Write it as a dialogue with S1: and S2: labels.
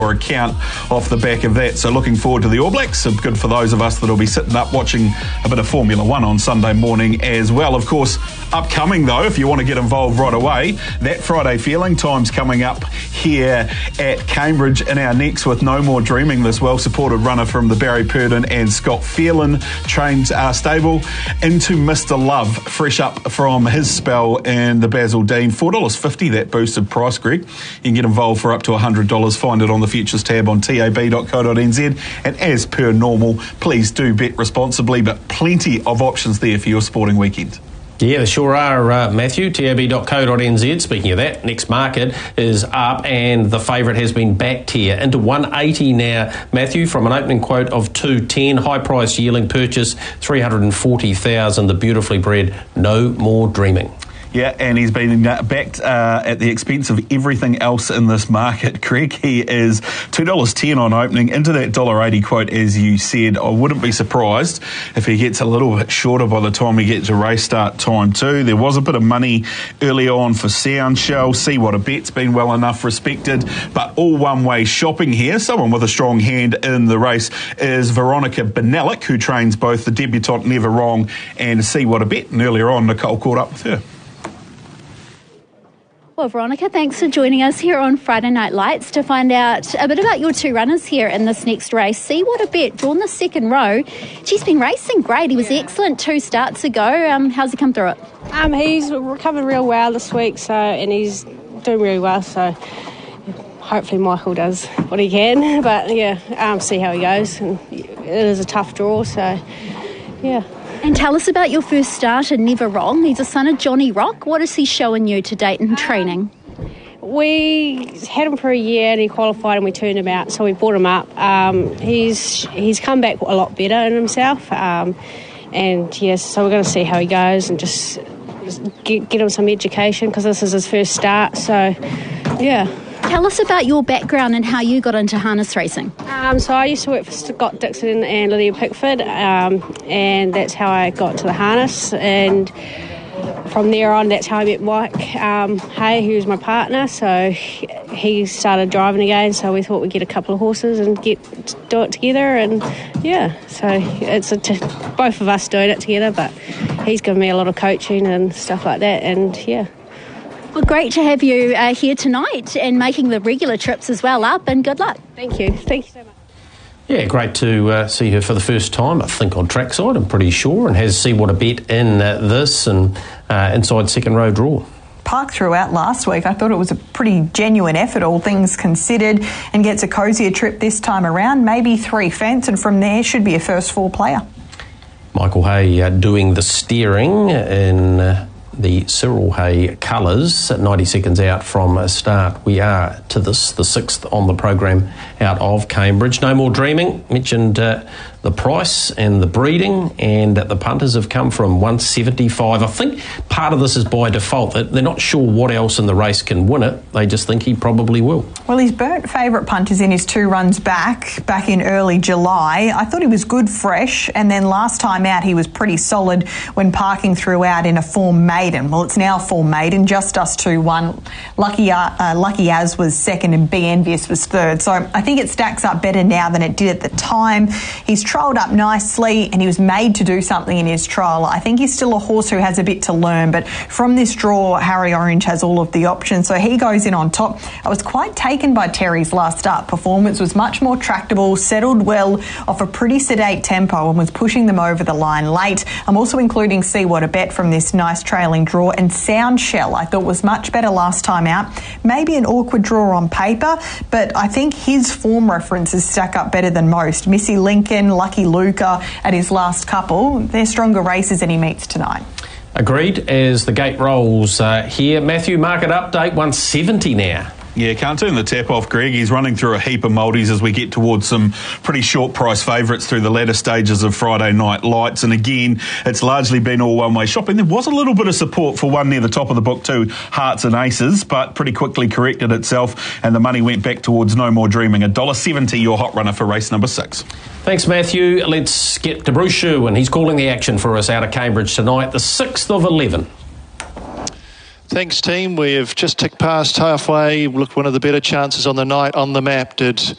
S1: account off the back of that. So looking forward to the All Blacks. So good for those of us that'll be sitting up watching a bit of Formula One on Sunday morning as well. Of course, upcoming though, if you want to get involved right away, that Friday Feeling Time's coming up here at Cambridge in our necks with No More Dreaming, this well-supported runner from the Barry Purdon and Scott Phelan trained stable, into Mr. Love, fresh up from his spell in the Basildine. $4.50 that boosted price, Greg. You can get involved for up to $100. Find it on the Futures tab on tab.co.nz, and as per normal, please do bet responsibly, but plenty of options there for your sporting weekend.
S2: Yeah, there sure are, Matthew. tab.co.nz. Speaking of that, next market is up and the favourite has been backed here into 180 now, Matthew, from an opening quote of 210. High price yielding purchase, 340,000. The beautifully bred No More Dreaming.
S1: Yeah, and he's been backed at the expense of everything else in this market, Craig. He is $2.10 on opening, into that $1.80 quote, as you said. I wouldn't be surprised if he gets a little bit shorter by the time he gets to race start time too. There was a bit of money early on for Sound Shell. See What a Bet's been well enough respected, but all one-way shopping here. Someone with a strong hand in the race is Veronica Benellic, who trains both the debutante Never Wrong and See What a Bet. And earlier on, Nicole caught up with her.
S3: Well, Veronica, thanks for joining us here on Friday Night Lights to find out a bit about your two runners here in this next race. See What a Bet, drawn the second row. She's been racing great. He was excellent 2 starts ago. How's he come through it?
S4: He's recovered real well this week, and he's doing really well. So hopefully Michael does what he can. But see how he goes. And it is a tough draw, so yeah.
S3: And tell us about your first start in Never Wrong. He's a son of Johnny Rock. What is he showing you to date in training?
S4: We had him for a year and he qualified and we turned him out, so we brought him up. He's come back a lot better in himself. So we're going to see how he goes and just get him some education because this is his first start. So, yeah.
S3: Tell us about your background and how you got into harness racing.
S4: So I used to work for Scott Dixon and Lydia Pickford, and that's how I got to the harness. And from there on, that's how I met Mike Hay, who was my partner. So he started driving again, so we thought we'd get a couple of horses and do it together. And so it's both of us doing it together, but he's given me a lot of coaching and stuff like that. And
S3: Well, great to have you here tonight and making the regular trips as well up, and good luck.
S4: Thank you. Thank you so much.
S2: Yeah, great to see her for the first time, I think, on trackside, I'm pretty sure, and has See What a Bet in this and inside second row draw.
S5: Park throughout last week. I thought it was a pretty genuine effort, all things considered, and gets a cosier trip this time around, maybe 3 fence, and from there should be a first 4 player. Michael
S2: Hay doing the steering in the Cyril Hay colours, 90 seconds out from a start. We are to this, the 6th on the program out of Cambridge. No More Dreaming, mentioned the price and the breeding, and the punters have come from 175. I think part of this is by default, that they're not sure what else in the race can win it. They just think he probably will. Well, he's burnt favourite punters in his 2 runs back in early July. I thought he was good fresh, and then last time out he was pretty solid when parking throughout in a form maiden. Well, it's now form maiden, Just Us 2-1. Lucky As was second and Be Envious was third. So I think it stacks up better now than it did at the time. He's trialled up nicely and he was made to do something in his trial. I think he's still a horse who has a bit to learn, but from this draw, Harry Orange has all of the options, so he goes in on top. I was quite taken by Terry's last up. Performance was much more tractable, settled well off a pretty sedate tempo and was pushing them over the line late. I'm also including See What a Bet from this nice trailing draw, and Sound Shell I thought was much better last time out. Maybe an awkward draw on paper, but I think his form references stack up better than most. Missy Lincoln, Lucky Luca at his last couple, they're stronger races than he meets tonight. Agreed. As the gate rolls here, Matthew, market update, 170 now.
S1: Yeah, can't turn the tap off, Greg. He's running through a heap of multis as we get towards some pretty short price favourites through the latter stages of Friday Night Lights. And again, it's largely been all one-way shopping. There was a little bit of support for one near the top of the book too, Hearts and Aces, but pretty quickly corrected itself and the money went back towards No More Dreaming. $1.70 your hot runner for race number 6.
S2: Thanks, Matthew. Let's get to Bruce Shu, and he's calling the action for us out of Cambridge tonight, the 6th of 11.
S6: Thanks, team. We have just ticked past halfway. Looked one of the better chances on the night on the map. Did